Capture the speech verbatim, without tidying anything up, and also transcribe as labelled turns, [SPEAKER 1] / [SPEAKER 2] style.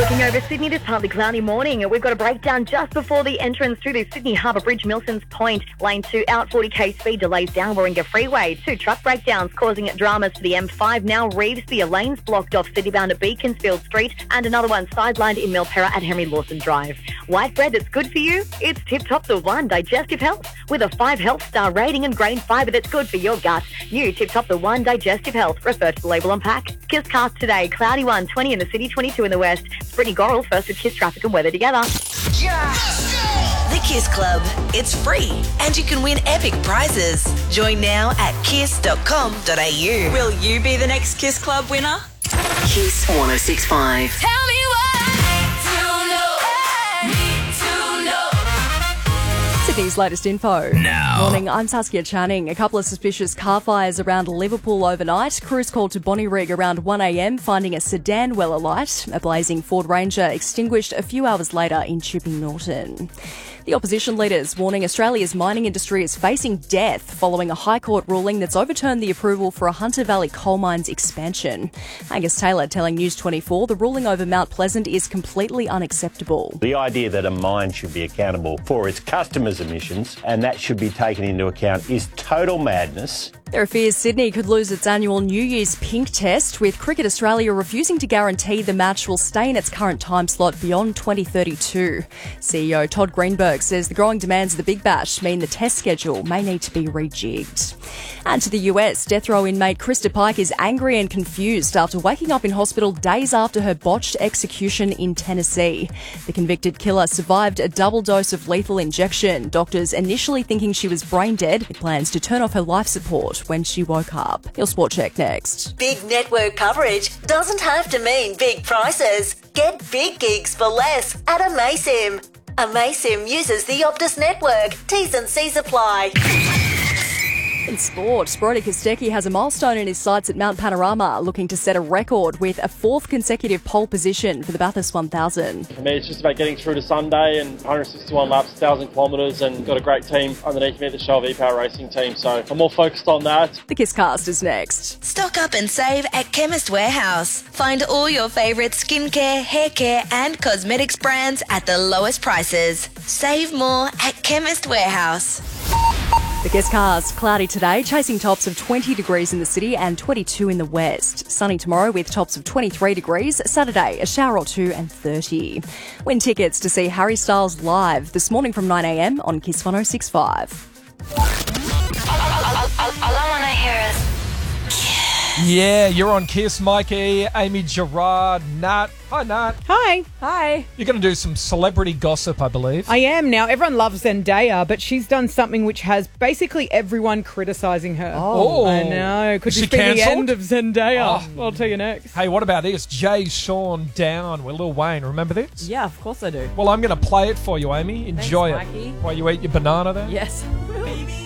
[SPEAKER 1] Looking over Sydney this partly cloudy morning, we've got a breakdown just before the entrance through the Sydney Harbour Bridge, Milsons Point. Lane two out forty k speed delays down Warringah Freeway. Two truck breakdowns causing dramas to the M five. Now Revesby lanes blocked off Citybound at Beaconsfield Street, and another one sidelined in Milperra at Henry Lawson Drive. White bread that's good for you? It's Tip Top the One Digestive Health with a five health star rating and grain fibre that's good for your gut. New Tip Top the One Digestive Health. Refer to the label on pack. Kiss Cast today. Cloudy one, twenty in the city, twenty-two in the west. Brittany Gorrell first with Kiss Traffic and Weather together.
[SPEAKER 2] The Kiss Club. It's free and you can win epic prizes. Join now at kiss dot com dot a u. Will you be the next Kiss Club winner? Kiss one oh six point five.
[SPEAKER 3] Tell me what to know. Need to know.
[SPEAKER 4] Sydney's latest info.
[SPEAKER 5] Now.
[SPEAKER 4] Morning, I'm Saskia Channing. A couple of suspicious car fires around Liverpool overnight. Crews called to Bonnyrigg around one a m, finding a sedan well alight. A blazing Ford Ranger extinguished a few hours later in Chipping Norton. The opposition leaders warning Australia's mining industry is facing death following a High Court ruling that's overturned the approval for a Hunter Valley coal mine's expansion. Angus Taylor telling News twenty-four the ruling over Mount Pleasant is completely unacceptable.
[SPEAKER 6] The idea that a mine should be accountable for its customers' emissions and that should be taken into account is total madness.
[SPEAKER 4] There are fears Sydney could lose its annual New Year's Pink Test, with Cricket Australia refusing to guarantee the match will stay in its current time slot beyond twenty thirty-two. C E O Todd Greenberg says the growing demands of the Big Bash mean the test schedule may need to be rejigged. And to the U S, death row inmate Krista Pike is angry and confused after waking up in hospital days after her botched execution in Tennessee. The convicted killer survived a double dose of lethal injection, doctors initially thinking she was brain dead, with plans to turn off her life support when she woke up. Your Sport Check next.
[SPEAKER 2] Big network coverage doesn't have to mean big prices. Get big gigs for less at Amaysim. Amaysim uses the Optus network. T's and C's apply.
[SPEAKER 4] In sport, Brody Kostecki has a milestone in his sights at Mount Panorama, looking to set a record with a fourth consecutive pole position for the Bathurst one thousand.
[SPEAKER 7] For me, it's just about getting through to Sunday and one hundred sixty-one laps, one thousand kilometres, and got a great team underneath me at the Shell V-Power Racing team, so I'm more focused on that.
[SPEAKER 4] The Kiss Cast is next.
[SPEAKER 2] Stock up and save at Chemist Warehouse. Find all your favourite skincare, hair care and cosmetics brands at the lowest prices. Save more at Chemist Warehouse.
[SPEAKER 4] The Kiss Cast, cloudy today, chasing tops of twenty degrees in the city and twenty-two in the west. Sunny tomorrow with tops of twenty-three degrees. Saturday, a shower or two and thirty. Win tickets to see Harry Styles live this morning from nine a m on Kiss one oh six point five.
[SPEAKER 3] All, all, all, all I want to hear is
[SPEAKER 5] Yeah, you're on Kiss. Mikey, Amy Gerard, Nat. Hi, Nat.
[SPEAKER 8] Hi.
[SPEAKER 4] Hi.
[SPEAKER 5] You're going to do some celebrity gossip, I believe.
[SPEAKER 8] I am. Now, everyone loves Zendaya, but she's done something which has basically everyone criticising her.
[SPEAKER 5] Oh.
[SPEAKER 8] I know. Could
[SPEAKER 5] Is
[SPEAKER 8] this
[SPEAKER 5] she
[SPEAKER 8] be the
[SPEAKER 5] cancelled?
[SPEAKER 8] end of Zendaya?
[SPEAKER 5] Oh.
[SPEAKER 8] I'll tell you next.
[SPEAKER 5] Hey, what about this? Jay Sean Down with Lil Wayne. Remember this?
[SPEAKER 4] Yeah, of course I do.
[SPEAKER 5] Well, I'm going to play it for you, Amy. Enjoy
[SPEAKER 4] Thanks,
[SPEAKER 5] it.
[SPEAKER 4] Mikey.
[SPEAKER 5] While you eat your banana there.
[SPEAKER 4] Yes.